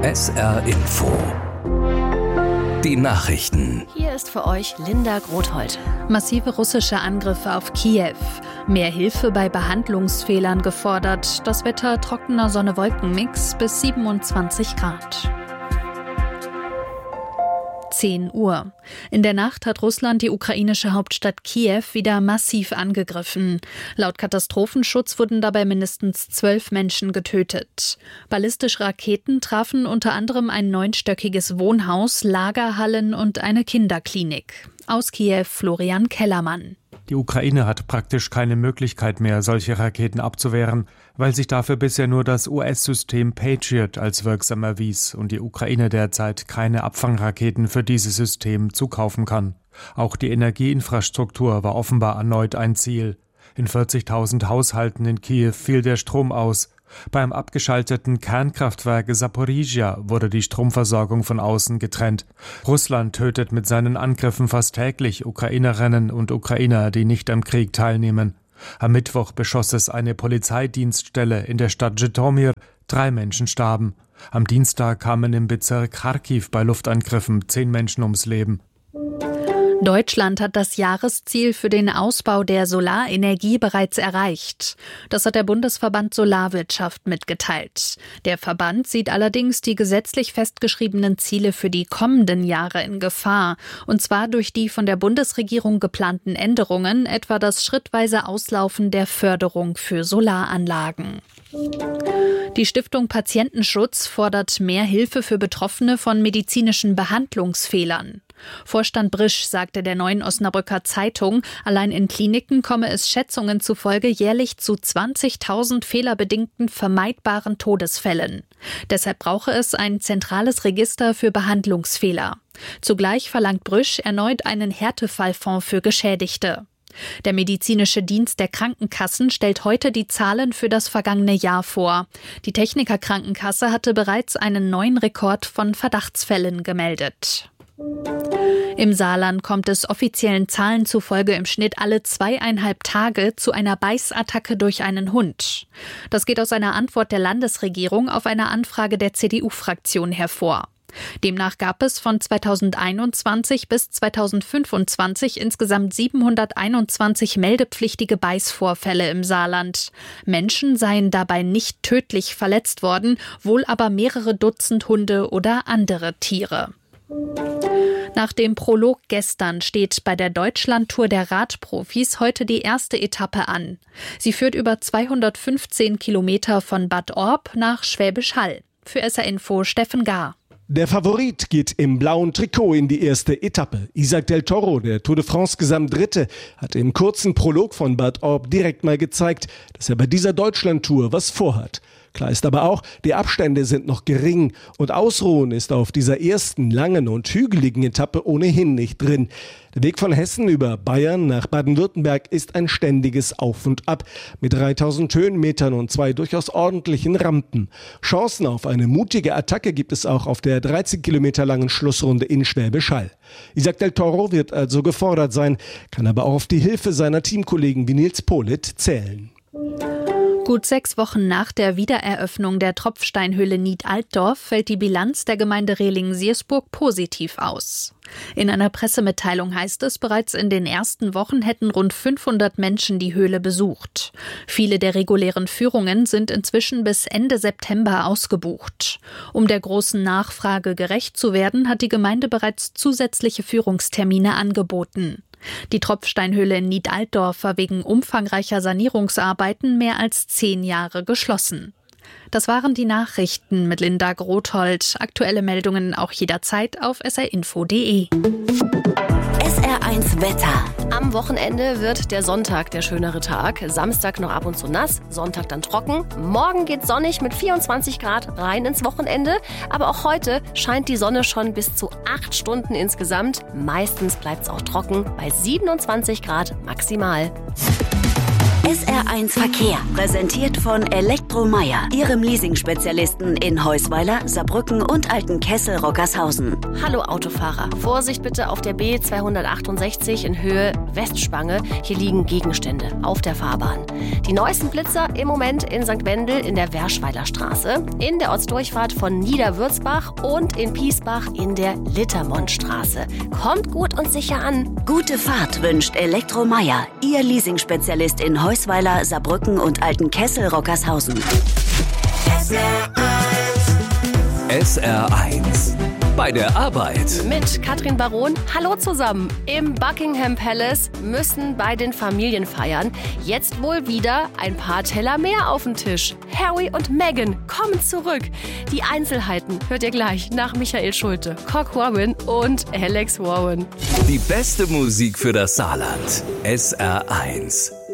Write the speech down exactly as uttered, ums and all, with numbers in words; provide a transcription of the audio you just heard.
S R Info. Die Nachrichten. Hier ist für euch Linda Grothold. Massive russische Angriffe auf Kiew. Mehr Hilfe bei Behandlungsfehlern gefordert. Das Wetter trockener Sonne-Wolken-Mix bis siebenundzwanzig Grad. zehn Uhr. In der Nacht hat Russland die ukrainische Hauptstadt Kiew wieder massiv angegriffen. Laut Katastrophenschutz wurden dabei mindestens zwölf Menschen getötet. Ballistische Raketen trafen unter anderem ein neunstöckiges Wohnhaus, Lagerhallen und eine Kinderklinik. Aus Kiew Florian Kellermann. Die Ukraine hat praktisch keine Möglichkeit mehr, solche Raketen abzuwehren, weil sich dafür bisher nur das U S-System Patriot als wirksam erwies und die Ukraine derzeit keine Abfangraketen für dieses System zukaufen kann. Auch die Energieinfrastruktur war offenbar erneut ein Ziel. In vierzigtausend Haushalten in Kiew fiel der Strom aus. Beim abgeschalteten Kernkraftwerk Saporizhia wurde die Stromversorgung von außen getrennt. Russland tötet mit seinen Angriffen fast täglich Ukrainerinnen und Ukrainer, die nicht am Krieg teilnehmen. Am Mittwoch beschoss es eine Polizeidienststelle in der Stadt Zhytomyr. Drei Menschen starben. Am Dienstag kamen im Bezirk Charkiw bei Luftangriffen zehn Menschen ums Leben. Deutschland hat das Jahresziel für den Ausbau der Solarenergie bereits erreicht. Das hat der Bundesverband Solarwirtschaft mitgeteilt. Der Verband sieht allerdings die gesetzlich festgeschriebenen Ziele für die kommenden Jahre in Gefahr. Und zwar durch die von der Bundesregierung geplanten Änderungen, etwa das schrittweise Auslaufen der Förderung für Solaranlagen. Die Stiftung Patientenschutz fordert mehr Hilfe für Betroffene von medizinischen Behandlungsfehlern. Vorstand Brisch sagte der Neuen Osnabrücker Zeitung, allein in Kliniken komme es Schätzungen zufolge jährlich zu zwanzigtausend fehlerbedingten vermeidbaren Todesfällen. Deshalb brauche es ein zentrales Register für Behandlungsfehler. Zugleich verlangt Brisch erneut einen Härtefallfonds für Geschädigte. Der medizinische Dienst der Krankenkassen stellt heute die Zahlen für das vergangene Jahr vor. Die Techniker Krankenkasse hatte bereits einen neuen Rekord von Verdachtsfällen gemeldet. Im Saarland kommt es offiziellen Zahlen zufolge im Schnitt alle zweieinhalb Tage zu einer Beißattacke durch einen Hund. Das geht aus einer Antwort der Landesregierung auf eine Anfrage der C D U-Fraktion hervor. Demnach gab es von zweitausendeinundzwanzig bis zweitausendfünfundzwanzig insgesamt siebenhunderteinundzwanzig meldepflichtige Beißvorfälle im Saarland. Menschen seien dabei nicht tödlich verletzt worden, wohl aber mehrere Dutzend Hunde oder andere Tiere. Nach dem Prolog gestern steht bei der Deutschlandtour der Radprofis heute die erste Etappe an. Sie führt über zweihundertfünfzehn Kilometer von Bad Orb nach Schwäbisch Hall. Für S R Info Steffen Gar. Der Favorit geht im blauen Trikot in die erste Etappe. Isaac del Toro, der Tour de France Gesamtdritte, hat im kurzen Prolog von Bad Orb direkt mal gezeigt, dass er bei dieser Deutschlandtour was vorhat. Klar ist aber auch, die Abstände sind noch gering und Ausruhen ist auf dieser ersten langen und hügeligen Etappe ohnehin nicht drin. Der Weg von Hessen über Bayern nach Baden-Württemberg ist ein ständiges Auf und Ab mit dreitausend Höhenmetern und zwei durchaus ordentlichen Rampen. Chancen auf eine mutige Attacke gibt es auch auf der dreizehn Kilometer langen Schlussrunde in Schwäbisch Hall. Isaac del Toro wird also gefordert sein, kann aber auch auf die Hilfe seiner Teamkollegen wie Nils Politt zählen. Gut sechs Wochen nach der Wiedereröffnung der Tropfsteinhöhle Nied-Altdorf fällt die Bilanz der Gemeinde Rehling-Siersburg positiv aus. In einer Pressemitteilung heißt es, bereits in den ersten Wochen hätten rund fünfhundert Menschen die Höhle besucht. Viele der regulären Führungen sind inzwischen bis Ende September ausgebucht. Um der großen Nachfrage gerecht zu werden, hat die Gemeinde bereits zusätzliche Führungstermine angeboten. Die Tropfsteinhöhle in Nied-Altdorf war wegen umfangreicher Sanierungsarbeiten mehr als zehn Jahre geschlossen. Das waren die Nachrichten mit Linda Grothold. Aktuelle Meldungen auch jederzeit auf s r info punkt d e. S R eins Wetter. Am Wochenende wird der Sonntag der schönere Tag. Samstag noch ab und zu nass, Sonntag dann trocken. Morgen geht sonnig mit vierundzwanzig Grad rein ins Wochenende. Aber auch heute scheint die Sonne schon bis zu acht Stunden insgesamt. Meistens bleibt es auch trocken bei siebenundzwanzig Grad maximal. S R eins Verkehr, präsentiert von Elektromeier, Ihrem Leasing-Spezialisten in Heusweiler, Saarbrücken und Altenkessel-Rockershausen. Hallo Autofahrer, Vorsicht bitte auf der B zweihundertachtundsechzig in Höhe Westspange. Hier liegen Gegenstände auf der Fahrbahn. Die neuesten Blitzer im Moment in Sankt Wendel in der Werschweiler Straße, in der Ortsdurchfahrt von Niederwürzbach und in Piesbach in der Littermondstraße. Kommt gut und sicher an. Gute Fahrt wünscht Elektromeier, Ihr Leasing-Spezialist in Heusweiler, Saarbrücken und Altenkessel-Rockershausen. S R eins. Bei der Arbeit. Mit Katrin Baron. Hallo zusammen. Im Buckingham Palace müssen bei den Familienfeiern jetzt wohl wieder ein paar Teller mehr auf den Tisch. Harry und Meghan kommen zurück. Die Einzelheiten hört ihr gleich nach Michael Schulte, Cock Warren und Alex Warren. Die beste Musik für das Saarland. S R eins.